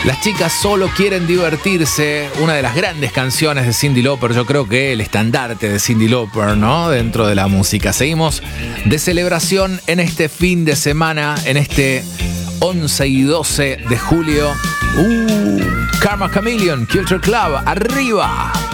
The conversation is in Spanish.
Las chicas solo quieren divertirse, una de las grandes canciones de Cyndi Lauper, yo creo que el estandarte de Cyndi Lauper, ¿no? Dentro de la música. Seguimos de celebración en este fin de semana, en este 11 y 12 de julio. Karma Chameleon, Culture Club, arriba.